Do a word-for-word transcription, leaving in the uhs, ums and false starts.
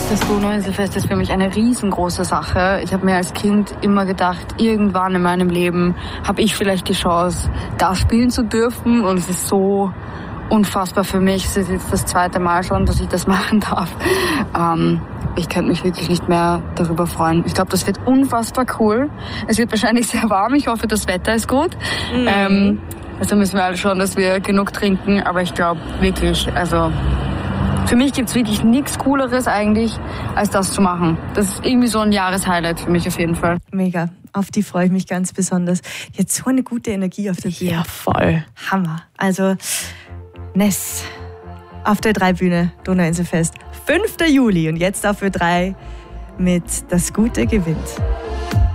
Das Donauinselfest ist für mich eine riesengroße Sache. Ich habe mir als Kind immer gedacht, irgendwann in meinem Leben habe ich vielleicht die Chance, da spielen zu dürfen. Und es ist so unfassbar für mich. Es ist jetzt das zweite Mal schon, dass ich das machen darf. Ähm, ich könnte mich wirklich nicht mehr darüber freuen. Ich glaube, das wird unfassbar cool. Es wird wahrscheinlich sehr warm. Ich hoffe, das Wetter ist gut. Mhm. Ähm, also müssen wir alle schauen, dass wir genug trinken. Aber ich glaube wirklich, also für mich gibt's wirklich nichts Cooleres eigentlich, als das zu machen. Das ist irgendwie so ein Jahreshighlight für mich auf jeden Fall. Mega. Auf die freue ich mich ganz besonders. Jetzt so eine gute Energie auf der Bühne. Ja, voll. Hammer. Also Ness auf der drei Bühne, Donauinselfest, fünfter Juli und jetzt auf Ö drei mit Das Gute gewinnt.